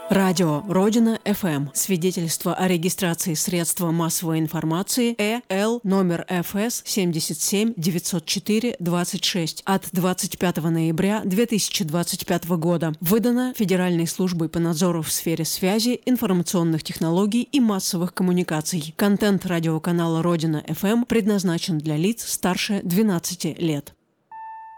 Радио Родина ФМ. Свидетельство о регистрации средства массовой информации ЭЛ номер ФС 77 904 26 от 25 ноября 2025 года. Выдано Федеральной службой по надзору в сфере связи, информационных технологий и массовых коммуникаций. Контент радиоканала Родина ФМ предназначен для лиц старше 12 лет.